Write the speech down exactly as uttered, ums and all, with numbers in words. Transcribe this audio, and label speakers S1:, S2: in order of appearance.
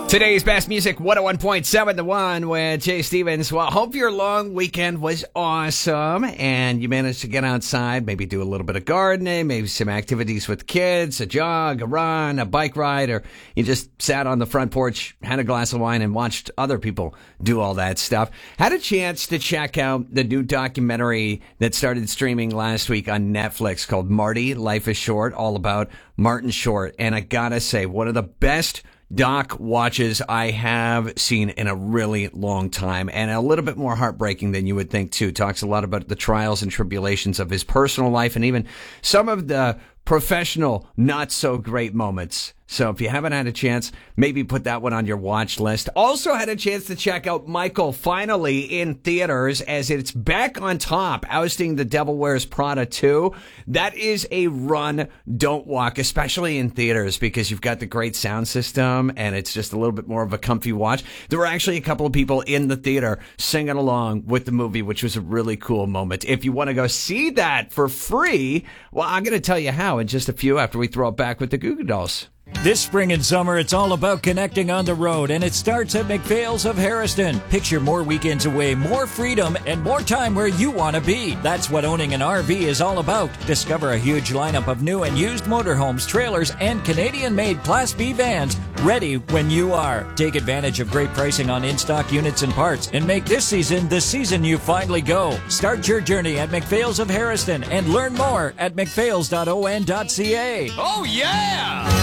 S1: Today's best music, one oh one point seven The One with Jay Stevens. Well, hope your long weekend was awesome and you managed to get outside, maybe do a little bit of gardening, maybe some activities with kids, a jog, a run, a bike ride, or you just sat on the front porch, had a glass of wine, and watched other people do all that stuff. Had a chance to check out the new documentary that started streaming last week on Netflix called Marty, Life is Short, all about Martin Short. And I gotta say, one of the best doc watches I have seen in a really long time, and a little bit more heartbreaking than you would think too. Talks a lot about the trials and tribulations of his personal life and even some of the professional not so great moments. So if you haven't had a chance, maybe put that one on your watch list. Also had a chance to check out Michael finally in theaters as it's back on top, ousting The Devil Wears Prada two. That is a run, don't walk, especially in theaters because you've got the great sound system and it's just a little bit more of a comfy watch. There were actually a couple of people in the theater singing along with the movie, which was a really cool moment. If you want to go see that for free, well, I'm going to tell you how in just a few after we throw it back with the Goo Goo Dolls.
S2: This spring and summer, it's all about connecting on the road, and it starts at McPhail's of Harrison. Picture more weekends away, more freedom, and more time where you want to be. That's what owning an R V is all about. Discover a huge lineup of new and used motorhomes, trailers, and Canadian-made Class B vans ready when you are. Take advantage of great pricing on in-stock units and parts, and make this season the season you finally go. Start your journey at McPhail's of Harrison and learn more at mcphails dot o n dot c a.
S1: Oh, yeah!